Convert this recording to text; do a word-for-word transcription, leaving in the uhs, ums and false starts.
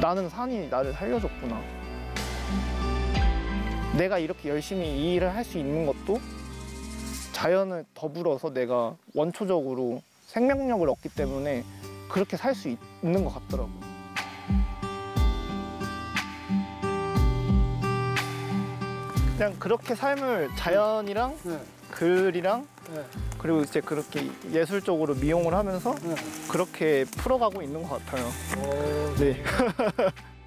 나는 산이 나를 살려줬구나. 내가 이렇게 열심히 이 일을 할 수 있는 것도 자연을 더불어서 내가 원초적으로 생명력을 얻기 때문에 그렇게 살 수 있는 것 같더라고요. 그냥 그렇게 삶을 자연이랑 네. 글이랑 네. 그리고 이제 그렇게 예술적으로 미용을 하면서 네. 그렇게 풀어가고 있는 것 같아요. 오, 네.